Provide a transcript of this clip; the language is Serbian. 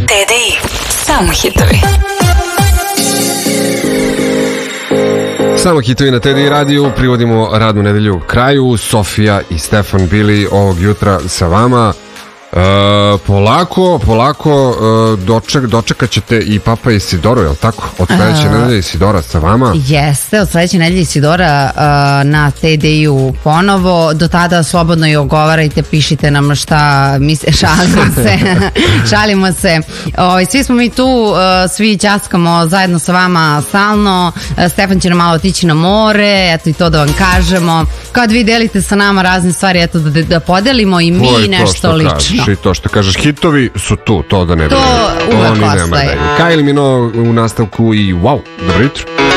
TDI. Samo hitovi. Samo hitovi na TDI radiju. Privodimo radnu nedelju kraju. Sofija i Stefan bili ovog jutra sa vama. Polako dočekat ćete i Papa Isidoru, je li tako? Od sledeće nedelje Isidora sa vama. Jeste, od sledeće nedelje Isidora na TDI-u ponovo. Do tada slobodno i ogovarajte, pišite nam šta misle, šalimo se. Svi smo mi tu, svi ćaskamo zajedno sa vama stalno. Stefan će nam malo otići na more, eto i to da vam kažemo. Kad vi delite sa nama razne stvari, eto da podelimo i mi nešto lično. I to što kažeš, hitovi su tu, to da ne to uvek ostaje. Kylie Minogue u nastavku i wow, dobro jutro.